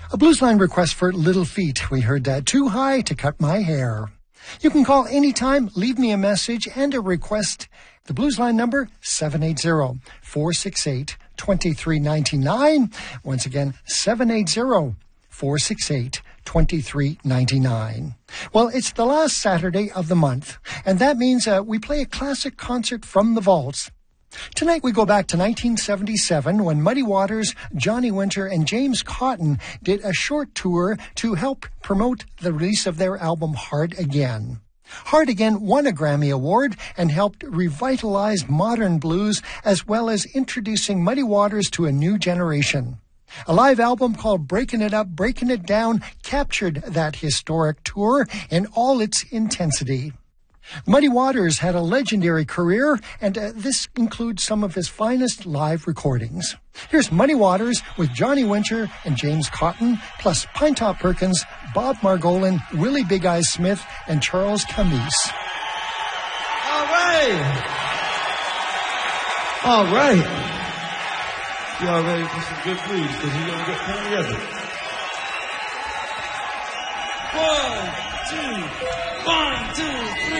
A blues line request for Little Feat. We heard that Too High to Cut My Hair. You can call anytime, leave me a message and a request. The blues line number, 780-468-2399. Once again, 780-468-2399. Well, it's the last Saturday of the month, and that means we play a classic concert from the vaults. Tonight we go back to 1977 when Muddy Waters, Johnny Winter, and James Cotton did a short tour to help promote the release of their album Hard Again. Hard Again won a Grammy Award and helped revitalize modern blues as well as introducing Muddy Waters to a new generation. A live album called Breaking It Up, Breaking It Down captured that historic tour in all its intensity. Muddy Waters had a legendary career, and this includes some of his finest live recordings. Here's Muddy Waters with Johnny Winter and James Cotton, plus Pinetop Perkins, Bob Margolin, Willie Big Eyes Smith, and Charles Camise. All right. All right. Y'all ready for some good blues? Because you're going to get plenty of it. 1, 2, 1, 2, 3.